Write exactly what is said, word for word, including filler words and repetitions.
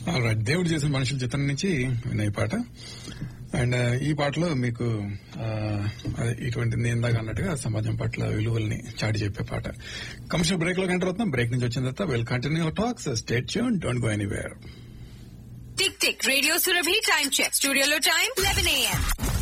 Alright, దేవుడు చేసిన మనుషుల చిత్రం నుంచి విన్న ఈ పాట. అండ్ ఈ పాటలో మీకు ఇటువంటి ఇందాక అన్నట్టుగా సమాజం పట్ల విలువల్ని చాటి చెప్పే పాట. కమర్షియల్ బ్రేక్ లో ఎంటర్ అవుతాం. బ్రేక్ నుంచి వచ్చిన తర్వాత well continue talks. Stay tuned, don't go anywhere. Tick tick radio Surabhi time check. స్టూడియోలో టైం లెవెన్ ఏఎం.